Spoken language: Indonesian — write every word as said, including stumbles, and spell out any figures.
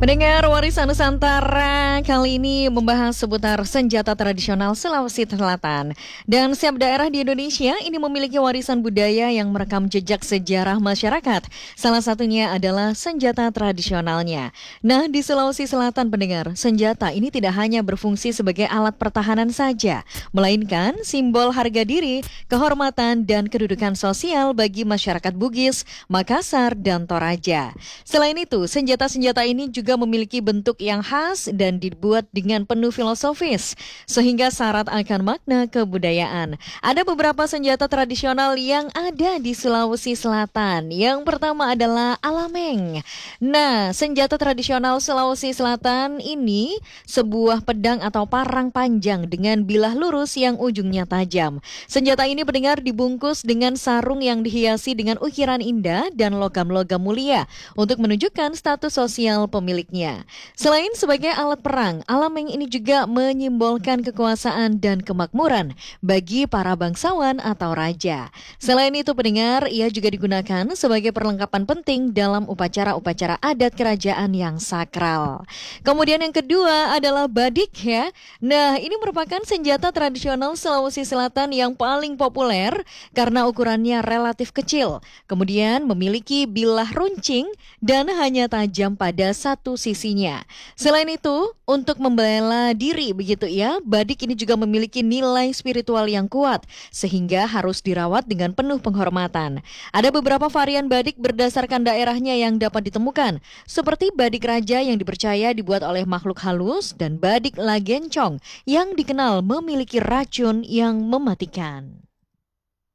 Pendengar Warisan Nusantara kali ini membahas seputar senjata tradisional Sulawesi Selatan. Dan setiap daerah di Indonesia ini memiliki warisan budaya yang merekam jejak sejarah masyarakat. Salah satunya adalah senjata tradisionalnya. Nah, di Sulawesi Selatan pendengar, senjata ini tidak hanya berfungsi sebagai alat pertahanan saja, melainkan simbol harga diri, kehormatan, dan kedudukan sosial bagi masyarakat Bugis, Makassar, dan Toraja. Selain itu, senjata-senjata ini juga memiliki bentuk yang khas dan dibuat dengan penuh filosofis, sehingga syarat akan makna kebudayaan. Ada beberapa senjata tradisional yang ada di Sulawesi Selatan. Yang pertama adalah alameng. Nah, senjata tradisional Sulawesi Selatan ini sebuah pedang atau parang panjang dengan bilah lurus yang ujungnya tajam. Senjata ini pendengar dibungkus dengan sarung yang dihiasi dengan ukiran indah dan logam-logam mulia untuk menunjukkan status sosial pemiliknya. Selain sebagai alat perang, alameng ini juga menyimbolkan kekuasaan dan kemakmuran bagi para bangsawan atau raja. Selain itu pendengar, ia juga digunakan sebagai perlengkapan penting dalam upacara-upacara adat kerajaan yang sakral. Kemudian yang kedua adalah badik ya. Nah, ini merupakan senjata tradisional Sulawesi Selatan yang paling populer karena ukurannya relatif kecil. Kemudian memiliki bilah runcing dan hanya tajam pada satu sisinya. Selain itu, untuk membela diri begitu ya, badik ini juga memiliki nilai spiritual yang kuat sehingga harus dirawat dengan penuh penghormatan. Ada beberapa varian badik berdasarkan daerahnya yang dapat ditemukan, seperti badik raja yang dipercaya dibuat oleh makhluk halus dan badik lagencong yang dikenal memiliki racun yang mematikan.